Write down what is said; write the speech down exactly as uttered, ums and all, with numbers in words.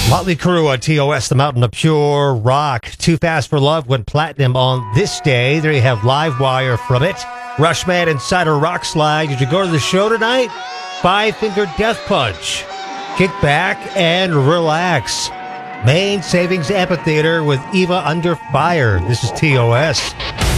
Motley Crue on T O S, the mountain of pure rock. Too Fast for Love went platinum on this day. There you have Live Wire from it. Rushman inside a rock slide. Did you go to the show tonight? Five Finger Death Punch. Kick back and relax. Main Savings Amphitheater with Eva Under Fire. This is T O S.